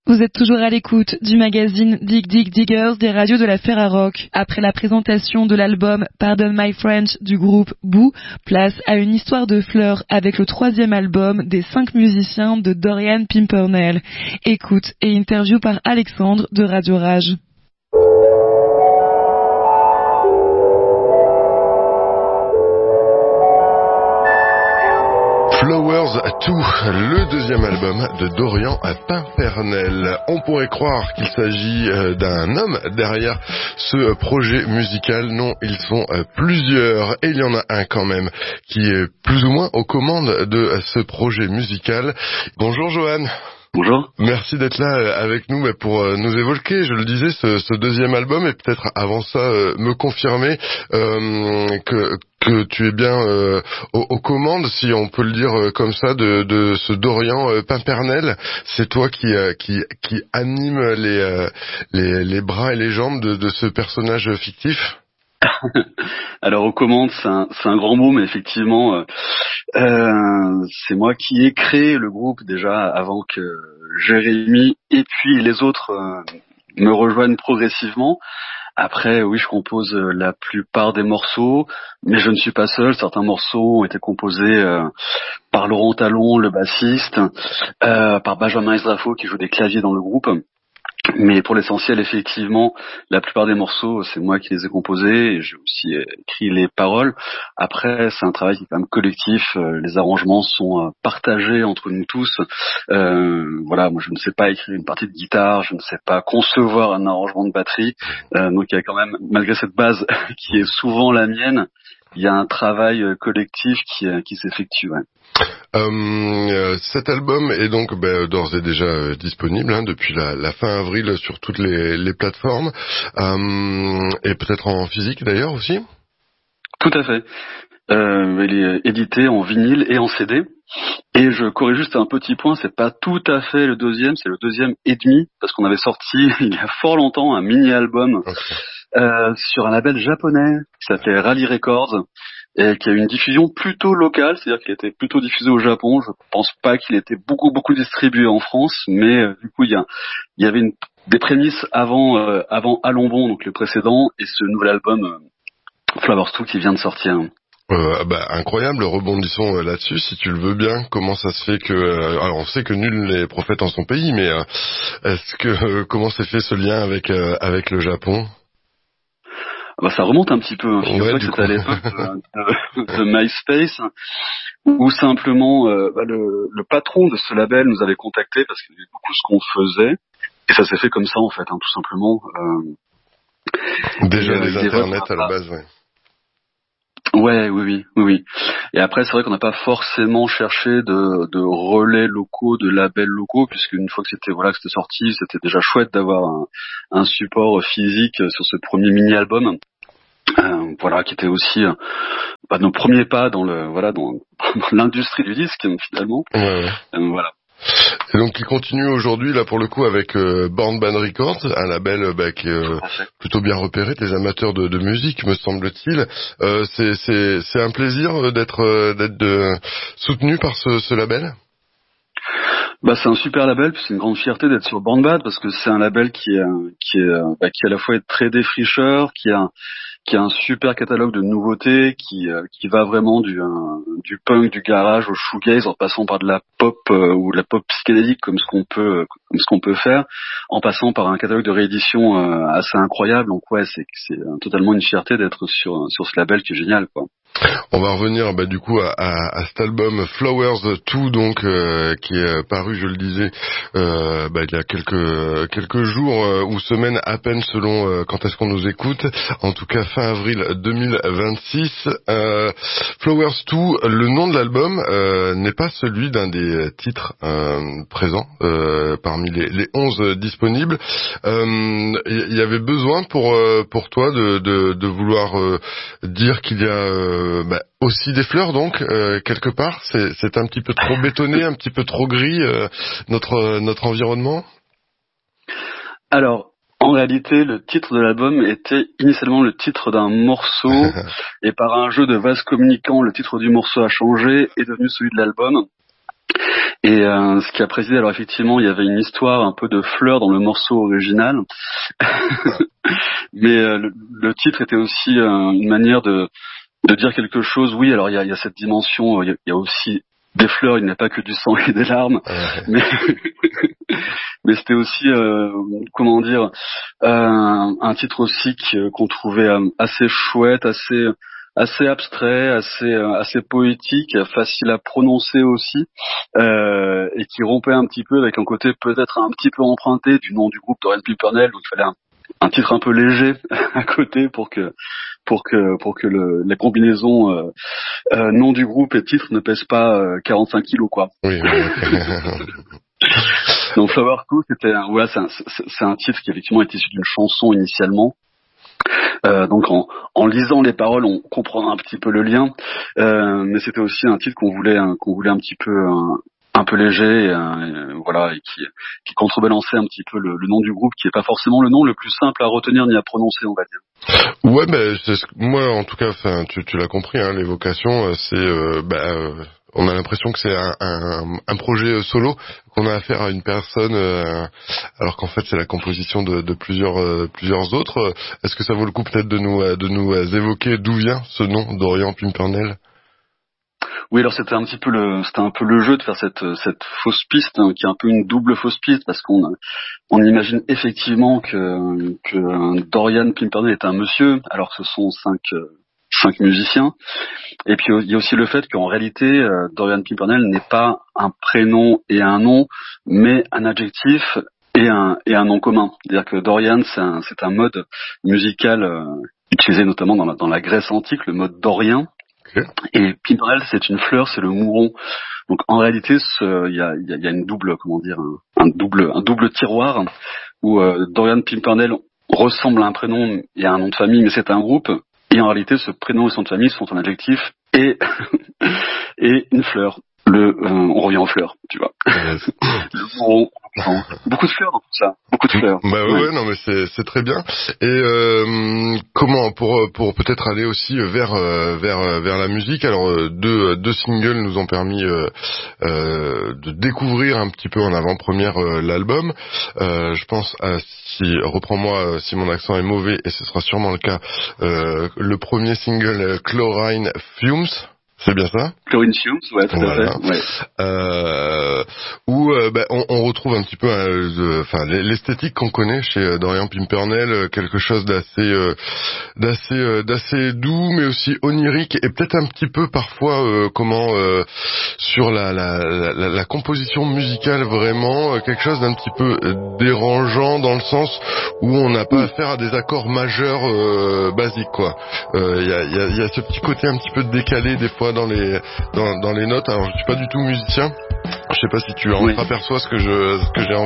Vous êtes toujours à l'écoute du magazine Dig Dig Diggers des radios de la Ferrarock. Après la présentation de l'album Pardon My French du groupe Boo, place à une histoire de fleurs avec le 3e album des 5 musiciens de Dorian Pimpernel. Écoute et interview par Alexandre de Radio Rage. Flowers 2, le 2e album de Dorian Pimpernel. On pourrait croire qu'il s'agit d'un homme derrière ce projet musical. Non, ils sont plusieurs et il y en a un quand même qui est plus ou moins aux commandes de ce projet musical. Bonjour Johan. Bonjour. Merci d'être là avec nous pour nous évoquer, je le disais, ce 2e album et peut-être avant ça me confirmer que tu es bien aux commandes, si on peut le dire comme ça, de ce Dorian Pimpernel. C'est toi qui anime les bras et les jambes de ce personnage fictif. Alors aux commandes, c'est un grand mot, mais effectivement, c'est moi qui ai créé le groupe déjà avant que Jérémy et puis les autres me rejoignent progressivement. Après, oui, je compose la plupart des morceaux, mais je ne suis pas seul. Certains morceaux ont été composés par Laurent Talon, le bassiste, par Benjamin Esdrafo qui joue des claviers dans le groupe. Mais pour l'essentiel, effectivement, la plupart des morceaux, c'est moi qui les ai composés et j'ai aussi écrit les paroles. Après, c'est un travail qui est quand même collectif. Les arrangements sont partagés entre nous tous. Voilà, moi je ne sais pas écrire une partie de guitare, je ne sais pas concevoir un arrangement de batterie. Donc il y a quand même, malgré cette base qui est souvent la mienne, il y a un travail collectif qui s'effectue. Ouais. Cet album est donc d'ores et déjà disponible depuis la fin avril sur toutes les plateformes et peut-être en physique d'ailleurs aussi. Tout à fait. Il est édité en vinyle et en CD. Et je corrige juste un petit point, c'est pas tout à fait le 2e, c'est le 2e et demi, parce qu'on avait sorti il y a fort longtemps un mini-album sur un label japonais qui s'appelait Rally Records et qui a eu une diffusion plutôt locale, c'est-à-dire qu'il était plutôt diffusé au Japon. Je pense pas qu'il était beaucoup distribué en France, mais du coup il y avait des prémices avant Allons Bon, donc le précédent, et ce nouvel album Flowers 2 qui vient de sortir. Incroyable, rebondissons là-dessus si tu le veux bien. Comment ça se fait que alors on sait que nul n'est prophète en son pays, mais comment s'est fait ce lien avec le Japon? Ça remonte un petit peu, figure-toi que c'était à l'époque de MySpace, où simplement le patron de ce label nous avait contacté parce qu'il y avait beaucoup ce qu'on faisait, et ça s'est fait comme ça en fait, tout simplement. Déjà les internets à la base, ouais. Ouais, oui. Et après, c'est vrai qu'on n'a pas forcément cherché de relais locaux, de labels locaux, puisque une fois que c'était sorti, c'était déjà chouette d'avoir un support physique sur ce premier mini-album. Qui était aussi nos premiers pas dans dans l'industrie du disque finalement. Ouais. Voilà. Et donc qui continue aujourd'hui là pour le coup avec Born Band Records, un label qui est plutôt bien repéré des amateurs de musique, me semble-t-il. C'est un plaisir d'être soutenu par ce label. C'est un super label, puis c'est une grande fierté d'être sur Born Bad parce que c'est un label qui à la fois est très défricheur, qui a un super catalogue de nouveautés, qui va vraiment du punk, du garage au shoegaze, en passant par de la pop ou de la pop psychédélique comme ce qu'on peut faire, en passant par un catalogue de réédition assez incroyable. Donc ouais, c'est totalement une fierté d'être sur ce label qui est génial, quoi. On va revenir du coup à cet album Flowers 2 donc qui est paru, je le disais, il y a quelques jours ou semaines à peine selon quand est-ce qu'on nous écoute. En tout cas fin avril 2026. Flowers 2, le nom de l'album n'est pas celui d'un des titres présents parmi les 11 disponibles. Il y avait besoin pour toi de vouloir dire qu'il y a aussi des fleurs donc quelque part, c'est un petit peu trop bétonné, un petit peu trop gris notre environnement. Alors en réalité, le titre de l'album était initialement le titre d'un morceau et par un jeu de vase communicant, le titre du morceau a changé et est devenu celui de l'album. Et ce qui a présidé, alors effectivement, il y avait une histoire un peu de fleurs dans le morceau original, mais le titre était aussi une manière de dire quelque chose. Oui, alors il y a cette dimension, il y a aussi des fleurs, il n'y a pas que du sang et des larmes, mais mais c'était aussi comment dire, un titre aussi qu'on trouvait assez chouette, assez abstrait, assez poétique, facile à prononcer aussi, et qui rompait un petit peu avec un côté peut-être un petit peu emprunté du nom du groupe Dorian Pimpernel, donc il fallait un titre un peu léger à côté pour que les combinaisons nom du groupe et titre ne pèsent pas 45 kilos quoi. Oui. Donc Flower Two, c'est un titre qui effectivement est issu d'une chanson initialement. Donc en lisant les paroles, on comprend un petit peu le lien, mais c'était aussi un titre qu'on voulait un petit peu un peu léger, voilà, et qui contrebalançait un petit peu le nom du groupe, qui est pas forcément le nom le plus simple à retenir ni à prononcer, on va dire. Ouais, mais moi en tout cas, enfin, tu l'as compris, hein, l'évocation, c'est on a l'impression que c'est un projet solo, qu'on a affaire à une personne, alors qu'en fait c'est la composition de plusieurs autres. Est-ce que ça vaut le coup peut-être de nous évoquer d'où vient ce nom Dorian Pimpernel? Oui, alors c'était un peu le jeu de faire cette fausse piste, hein, qui est un peu une double fausse piste, parce qu'on imagine effectivement que Dorian Pimpernel est un monsieur, alors que ce sont cinq musiciens. Et puis il y a aussi le fait qu'en réalité Dorian Pimpernel n'est pas un prénom et un nom, mais un adjectif et un nom commun. C'est-à-dire que Dorian c'est un mode musical utilisé notamment dans la Grèce antique, le mode dorien. Okay. Et Pimpernel c'est une fleur, c'est le mouron. Donc en réalité il y a une double, comment dire, un double tiroir où Dorian Pimpernel ressemble à un prénom et à un nom de famille, mais c'est un groupe. Et en réalité, ce prénom et son nom de famille sont un adjectif et une fleur. On revient aux fleurs, tu vois. Yes. Beaucoup de fleurs dans tout ça. Beaucoup de fleurs. Bah ouais, non mais c'est très bien. Et comment pour peut-être aller aussi vers la musique. Alors deux singles nous ont permis de découvrir un petit peu en avant-première l'album. Je pense à reprends-moi si mon accent est mauvais, et ce sera sûrement le cas. Le premier single Chlorine Fumes. C'est bien ça? Chlorine Fumes, ouais, tout à fait. Ouais. Où on retrouve un petit peu l'esthétique qu'on connaît chez Dorian Pimpernel, quelque chose d'assez doux, mais aussi onirique, et peut-être un petit peu parfois sur la composition musicale, vraiment quelque chose d'un petit peu dérangeant, dans le sens où on n'a pas affaire à des accords majeurs basiques, quoi. Il y a ce petit côté un petit peu décalé des fois dans les notes. Alors je suis pas du tout musicien, je sais pas si tu en aperçois ce que j'ai envie